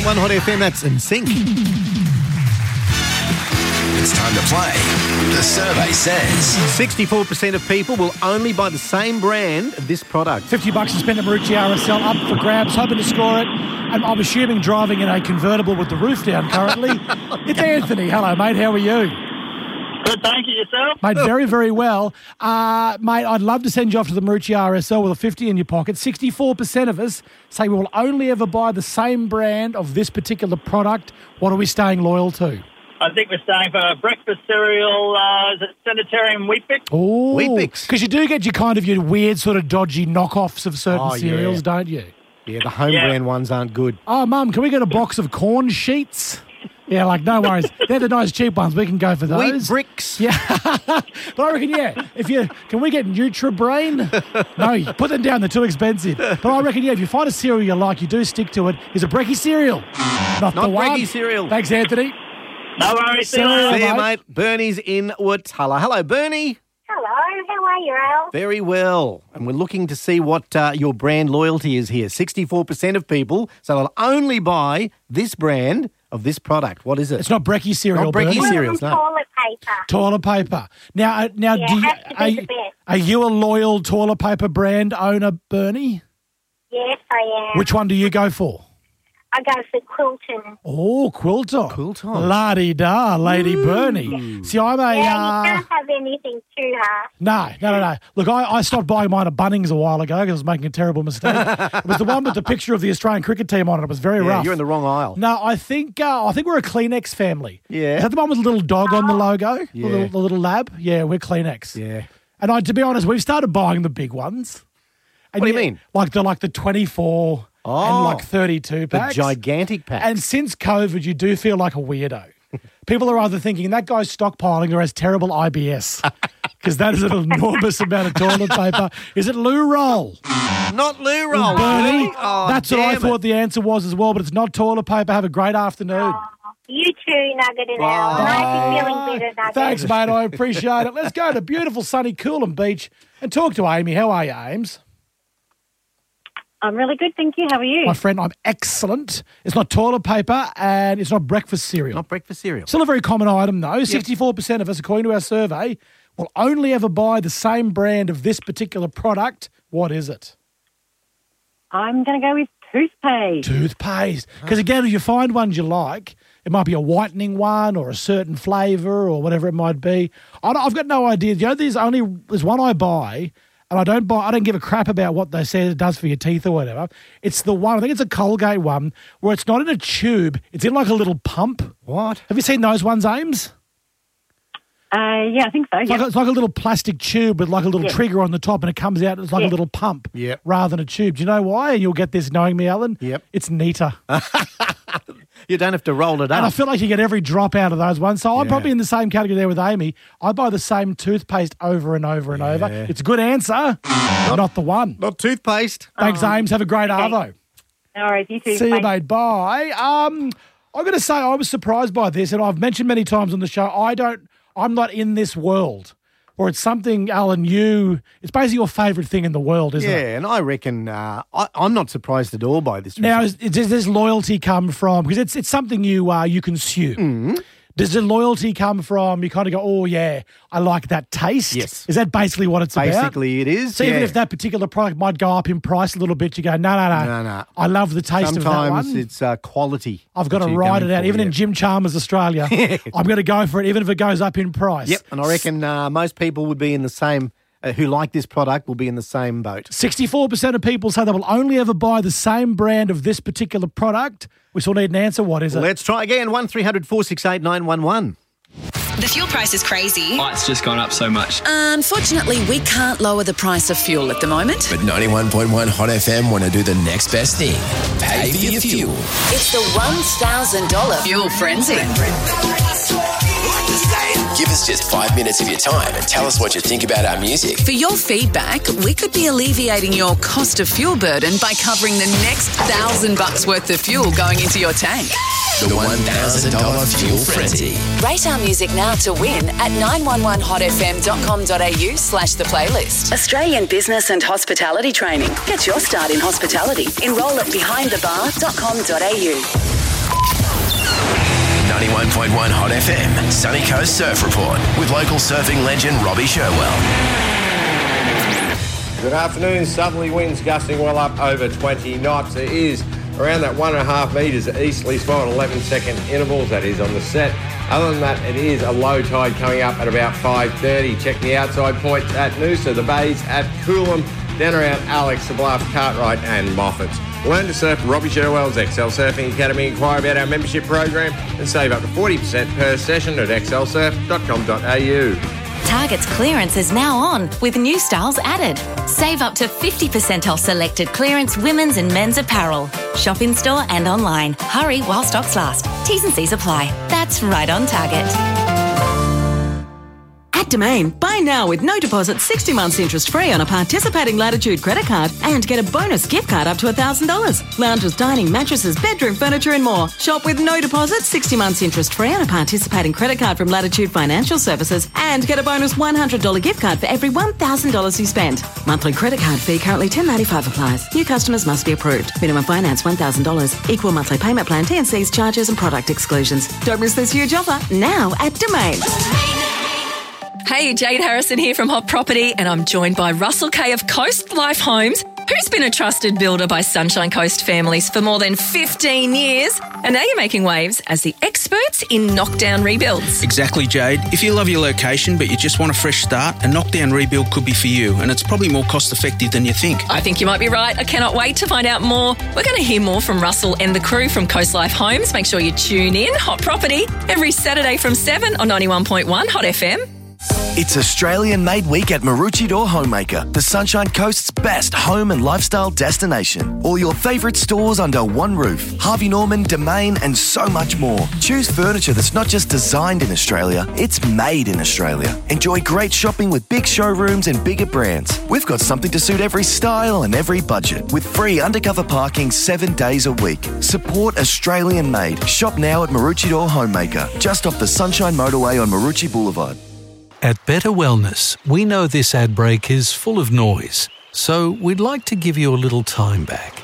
91.1 Hot FM, that's in sync. It's time to play. The survey says 64% of people will only buy the same brand of this product. $50 to spend at Marucci RSL, up for grabs, hoping to score it. I'm assuming driving in a convertible with the roof down currently. It's Anthony. Hello, mate. How are you? Good, thank you. Yourself? Mate, very, very well. Mate, I'd love to send you off to the Marucci RSL with a 50 in your pocket. 64% of us say we will only ever buy the same brand of this particular product. What are we staying loyal to? I think we're staying for breakfast cereal. Is it Sanitarium Wheat Bix? Oh, Wheat Bix. Because you do get your weird sort of dodgy knockoffs of certain Oh, cereals, yeah. don't you? Yeah, the home brand ones aren't good. Oh, Mum, can we get a box of corn sheets? Yeah, no worries. They're the nice cheap ones. We can go for those. Wheat bricks. Yeah. But I reckon, can we get NutriBrain? No, put them down. They're too expensive. But I reckon, if you find a cereal you like, you do stick to it. Is a Brekkie cereal. Not the one. Brekkie cereal. Thanks, Anthony. No worries. See you See later. See you, mate. mate. Bernie's in Watala. Hello, Bernie. Hello, how are you, Al? Very well. And we're looking to see what your brand loyalty is here. 64% of people, so they'll only buy this brand of this product. What is it? It's not Brekkie cereal, Not Brekkie Bernie. cereals, no. Toilet paper. Toilet paper. Now, Yeah, do you, it has to be the best. are you a loyal toilet paper brand owner, Bernie? Yes, I am. Which one do you go for? I go for Quilton. Oh, Quilton. Quilton. La-di-da, Lady Bernie. See, I'm a... Yeah, you can't have anything too hard. No. Look, I stopped buying mine at Bunnings a while ago because I was making a terrible mistake. It was the one with the picture of the Australian cricket team on it. It was very rough. You're in the wrong aisle. No, I think we're a Kleenex family. Yeah. Is that the one with the little dog on the logo? Yeah. The little lab? Yeah, we're Kleenex. Yeah. And to be honest, we've started buying the big ones. And What do you mean? Like the 24 and 32 The packs. gigantic pack. And since COVID, you do feel like a weirdo. People are either thinking that guy's stockpiling or has terrible IBS because that is an enormous amount of toilet paper. Is it loo roll? Not loo roll, Bernie, Oh, that's what I damn it. thought the answer was as well, but it's not toilet paper. Have a great afternoon. You too, Nugget and Al. And I hope you're feeling better, Nugget. Thanks, mate. I appreciate it. Let's go to beautiful, sunny Coolum Beach and talk to Amy. How are you, Ames? I'm really good, thank you. How are you? My friend, I'm excellent. It's not toilet paper and it's not breakfast cereal. Not breakfast cereal. Still a very common item, though. 64% of us, according to our survey, will only ever buy the same brand of this particular product. What is it? I'm going to go with toothpaste. Toothpaste. Because, again, if you find ones you like, it might be a whitening one or a certain flavour or whatever it might be. I've got no idea. There's one I buy, and I don't give a crap about what they say it does for your teeth or whatever. It's the one, I think it's a Colgate one, where it's not in a tube. It's in like a little pump. What? Have you seen those ones, Ames? Yeah, I think so. It's Yeah. like a little plastic tube with like a little trigger on the top, and it comes out. It's like a little pump, Yep. rather than a tube. Do you know why? And you'll get this knowing me, Alan. Yep. It's neater, You don't have to roll it and I up. feel like you get every drop out of those ones. So I'm Yeah. probably in the same category there with Amy. I buy the same toothpaste over and over and over. It's a good answer, not the one. Not toothpaste. Thanks, Ames. Have a great arvo. No worries, you too. See you, Bye. mate. Bye. I'm going to say I was surprised by this, and I've mentioned many times on the show. I'm not in this world, or it's something, Alan. It's basically your favourite thing in the world, isn't it? Yeah, and I reckon I'm not surprised at all by this. Now, result. does this loyalty come from, because it's something you consume? Does the loyalty come from, you kind of go, oh, yeah, I like that taste? Yes. Is that basically what it's about? Basically, it is. So even if that particular product might go up in price a little bit, you go, no. No. I love the taste of that sometimes one. it's quality. I've got that to you're ride going it out. for, Even yeah. in Jim Chalmers, Australia, I'm going to go for it, even if it goes up in price. Yep, and I reckon most people would be in the same, who like this product will be in the same boat. 64% of people say they will only ever buy the same brand of this particular product. We still need an answer. What is it? Let's try again. 1300 468 911. The fuel price is crazy. Oh, it's just gone up so much. Unfortunately, we can't lower the price of fuel at the moment. But 91.1 Hot FM want to do the next best thing. Pay for your fuel. It's the $1,000 fuel frenzy. Give us just 5 minutes of your time and tell us what you think about our music. For your feedback, we could be alleviating your cost of fuel burden by covering the next $1,000 worth of fuel going into your tank. The $1,000 Fuel Frenzy. Rate our music now to win at 911hotfm.com.au/the playlist. Australian Business and Hospitality Training. Get your start in hospitality. Enrol at behindthebar.com.au. 91.1 Hot FM, Sunny Coast Surf Report with local surfing legend Robbie Sherwell. Good afternoon. Southerly winds gusting well up over 20 knots. It is around that 1.5 metres easterlies for 11-second intervals. That is on the set. Other than that, it is a low tide coming up at about 5:30. Check the outside points at Noosa, the bays at Coolum, down around Alex, the Bluff, Cartwright and Moffats. Learn to surf Robbie Sherwell's XL Surfing Academy. Inquire about our membership program and save up to 40% per session at xlsurf.com.au. Target's clearance is now on with new styles added. Save up to 50% off selected clearance women's and men's apparel. Shop in store and online. Hurry while stocks last. T's and C's apply. That's right on Target. At Domain, buy now with no deposit, 60 months interest free on a participating Latitude credit card and get a bonus gift card up to $1,000. Lounges, dining, mattresses, bedroom furniture and more. Shop with no deposit, 60 months interest free on a participating credit card from Latitude Financial Services and get a bonus $100 gift card for every $1,000 you spend. Monthly credit card fee currently $10.95 applies. New customers must be approved. Minimum finance $1,000. Equal monthly payment plan, T&Cs, charges and product exclusions. Don't miss this huge offer now at Domain. Hey, Jade Harrison here from Hot Property, and I'm joined by Russell Kay of Coast Life Homes, who's been a trusted builder by Sunshine Coast families for more than 15 years. And now you're making waves as the experts in knockdown rebuilds. Exactly, Jade. If you love your location but you just want a fresh start, a knockdown rebuild could be for you, and it's probably more cost effective than you think. I think you might be right. I cannot wait to find out more. We're going to hear more from Russell and the crew from Coast Life Homes. Make sure you tune in. Hot Property every Saturday from 7 on 91.1 Hot FM. It's Australian Made Week at Maroochydore Homemaker, the Sunshine Coast's best home and lifestyle destination. All your favourite stores under one roof. Harvey Norman, Domain and so much more. Choose furniture that's not just designed in Australia, it's made in Australia. Enjoy great shopping with big showrooms and bigger brands. We've got something to suit every style and every budget, with free undercover parking 7 days a week. Support Australian Made. Shop now at Maroochydore Homemaker, just off the Sunshine Motorway on Maroochy Boulevard. At Better Wellness, we know this ad break is full of noise, so we'd like to give you a little time back.